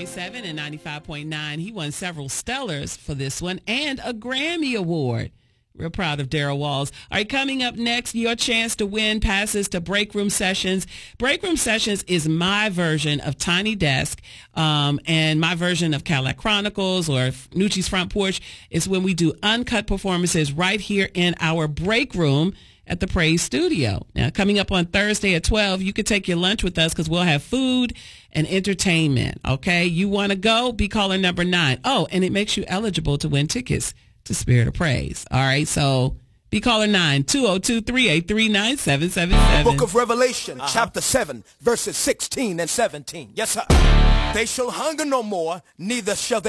95.7 and 95.9. He won several Stellars for this one and a Grammy Award. Real proud of Daryl Walls. All right, coming up next, your chance to win passes to Break Room Sessions. Break Room Sessions is my version of Tiny Desk, and my version of Cadillac Chronicles or Nucci's Front Porch is when we do uncut performances right here in our break room at the Praise Studio. Now, coming up on Thursday at 12, you could take your lunch with us because we'll have food and entertainment, okay? You want to go? Be caller number 9. Oh, and it makes you eligible to win tickets to Spirit of Praise. All right, so be caller 9-202-383-9777. Book of Revelation, chapter 7, verses 16 and 17. Yes, sir. They shall hunger no more, neither shall they